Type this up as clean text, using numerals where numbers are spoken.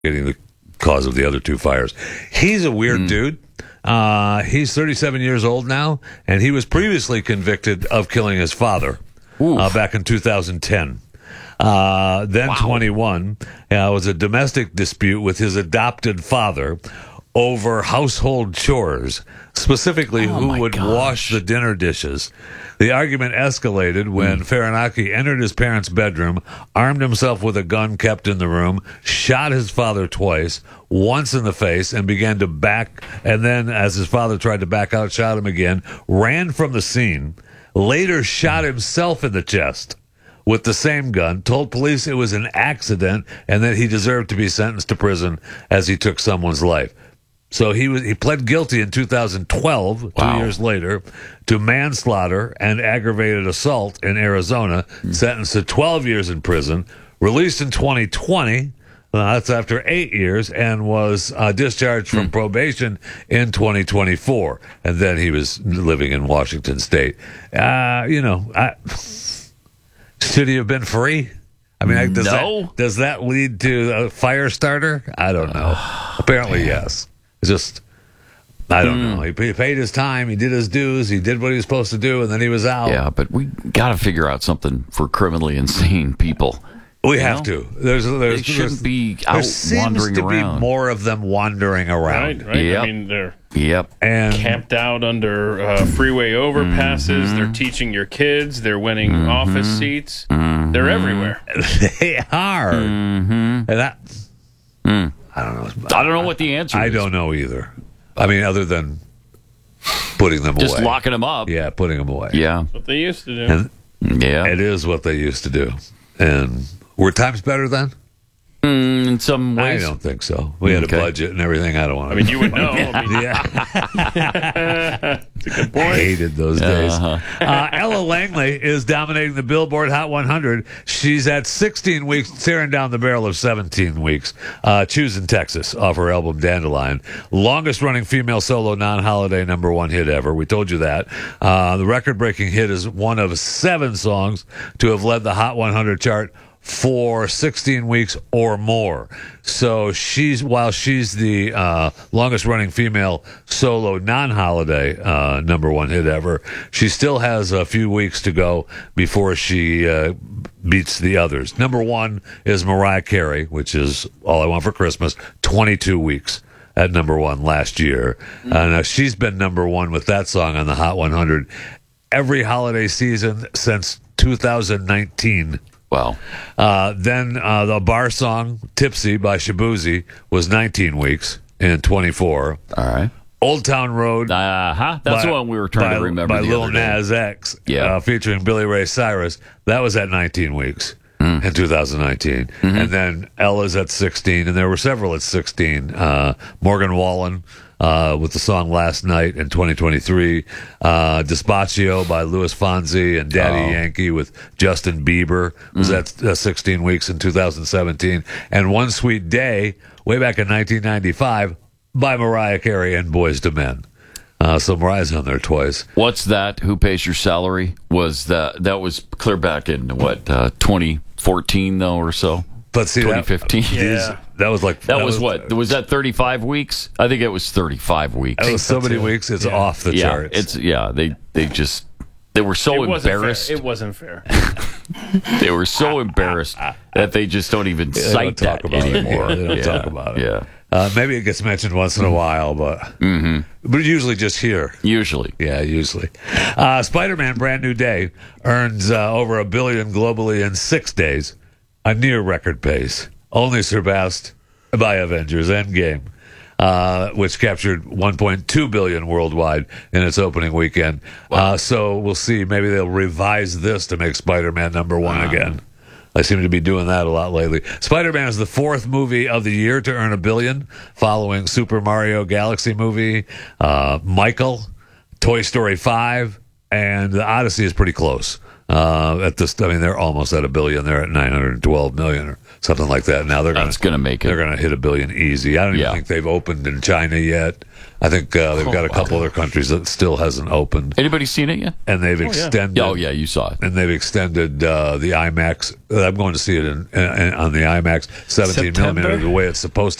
getting the cause of the other two fires. He's a weird dude. He's 37 years old now, and he was previously convicted of killing his father back in 2010. Then 21 was a domestic dispute with his adopted father over household chores, specifically who would wash the dinner dishes. The argument escalated when Farinaki entered his parents' bedroom, armed himself with a gun kept in the room, shot his father twice, once in the face, and began to back, and then as his father tried to back out, shot him again, ran from the scene, later shot himself in the chest with the same gun, told police it was an accident, and that he deserved to be sentenced to prison as he took someone's life. So he pled guilty in 2012, 2 years later, to manslaughter and aggravated assault in Arizona, sentenced to 12 years in prison, released in 2020, that's after 8 years, and was discharged from probation in 2024. And then he was living in Washington State. Should he have been free? I mean, does that lead to a fire starter? I don't know. Apparently, yes. It's just, I don't know. He paid his time. He did his dues. He did what he was supposed to do, and then he was out. Yeah, but we got to figure out something for criminally insane people. We have to. They shouldn't be out wandering around. There seems to be more of them wandering around. Right. Yep. I mean, they're and camped out under freeway overpasses. They're teaching your kids. They're winning office seats. They're everywhere. They are. And that... I don't know. I don't know what the answer is. I don't know either. I mean, other than putting them away. Just locking them up. Yeah, putting them away. Yeah. That's what they used to do. And yeah. it is what they used to do. And were times better then? In some ways. I don't think so. We had a budget and everything. I don't want to. I mean, you would know. It's a good point. I hated those days. Ella Langley is dominating the Billboard Hot 100. She's at 16 weeks, staring down the barrel of 17 weeks. Choosing Texas off her album Dandelion. Longest running female solo non-holiday #1 hit ever. We told you that. The record-breaking hit is one of 7 songs to have led the Hot 100 chart for 16 weeks or more. So while she's the longest running female solo non-holiday #1 hit ever, she still has a few weeks to go before she beats the others. #1 is Mariah Carey, which is All I Want for Christmas, 22 weeks at #1 last year. And she's been #1 with that song on the Hot 100 every holiday season since 2019. Wow. Then the bar song Tipsy by Shabuzi was 19 weeks in 24. All right. Old Town Road. That's the one we were trying to remember. By the Lil other day. Nas X, Yeah. featuring Billy Ray Cyrus. That was at 19 weeks in 2019. And then Ella's at 16, and there were several at 16. Morgan Wallen with the song Last Night in 2023. Despacio by Louis Fonsi and Daddy Yankee with Justin Bieber was at 16 weeks in 2017. And One Sweet Day, way back in 1995, by Mariah Carey and Boyz II Men. So Mariah's on there twice. What's that? Who Pays Your Salary? That was clear back in, 2014, though, or so? But see, 2015. That was like... That was what? Was that 35 weeks? I think it was 35 weeks. That was so many weeks, it's off the charts. They were so embarrassed. It wasn't fair. They were so embarrassed that they just don't even cite that anymore. They don't talk about it. Yeah. Maybe it gets mentioned once in a while, but usually just here. Usually. Yeah, usually. Spider-Man Brand New Day earns over $1 billion globally in 6 days, a near record pace, only surpassed by Avengers Endgame, which captured $1.2 billion worldwide in its opening weekend. Wow. So we'll see. Maybe they'll revise this to make Spider-Man #1 again. I seem to be doing that a lot lately. Spider-Man is the 4th movie of the year to earn $1 billion, following Super Mario Galaxy movie, Michael, Toy Story 5, and The Odyssey is pretty close At this, I mean, they're almost at $1 billion. They're at 912 million or something like that. Now That's going to make it. They're going to hit $1 billion easy. I don't even think they've opened in China yet. I think they've got a couple other countries that still hasn't opened. Anybody seen it yet? And they've extended. Oh yeah, you saw it. And they've extended the IMAX. I'm going to see it on the IMAX 17 millimeter the way it's supposed to.